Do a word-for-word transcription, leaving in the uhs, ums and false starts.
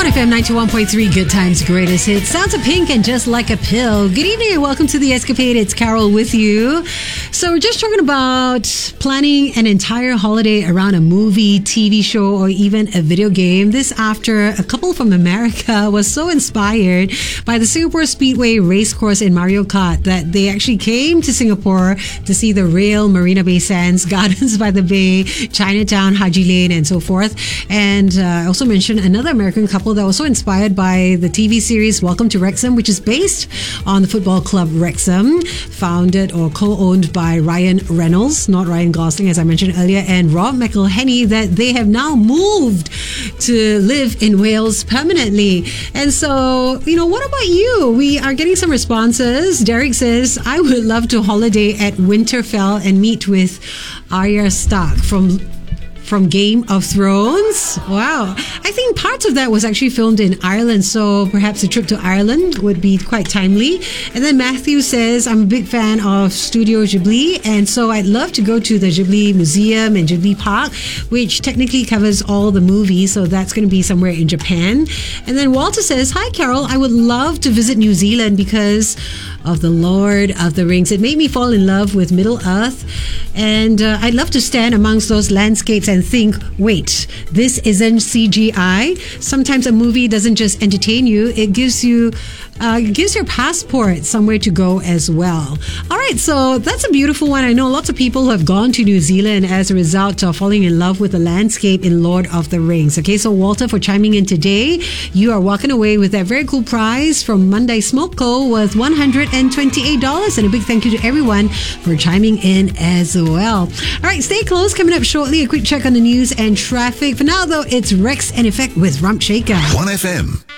one F M ninety-one point three, Good Times, Greatest Hits. Sounds of Pink and Just Like a Pill. Good evening and welcome to The Escapade. It's Carol with you. So we're just talking about planning an entire holiday around a movie, T V show, or even a video game. This after a couple from America was so inspired by the Singapore Speedway racecourse in Mario Kart that they actually came to Singapore to see the real Marina Bay Sands, Gardens by the Bay, Chinatown, Haji Lane, and so forth. And uh, I also mentioned another American couple that was so inspired by the T V series Welcome to Wrexham, which is based on the football club Wrexham, founded or co-owned by Ryan Reynolds, not Ryan Gosling, as I mentioned earlier, and Rob McElhenney, that they have now moved to live in Wales permanently. And so, you know, what about you? We are getting some responses. Derek says, I would love to holiday at Winterfell and meet with Arya Stark from From Game of Thrones. Wow. I think parts of that was actually filmed in Ireland, so perhaps a trip to Ireland would be quite timely. And then Matthew says, I'm a big fan of Studio Ghibli, and so I'd love to go to the Ghibli Museum and Ghibli Park, which technically covers all the movies, so that's going to be somewhere in Japan. And then Walter says, hi Carol, I would love to visit New Zealand because of the Lord of the Rings. It made me fall in love with Middle Earth, and uh, I'd love to stand amongst those landscapes and think, wait, this isn't C G I. Sometimes a movie doesn't just entertain you, it gives you uh, gives your passport somewhere to go as well. All right, so that's a beautiful one. I know lots of people who have gone to New Zealand as a result of falling in love with the landscape in Lord of the Rings. Okay, so Walter, for chiming in today, you are walking away with that very cool prize from Monday Smoke Co. worth one hundred twenty-eight dollars. And a big thank you to everyone for chiming in as well. All right, stay close. Coming up shortly, a quick check on the news and traffic. For now, though, it's Rex and Effect with Rump Shaker. one F M.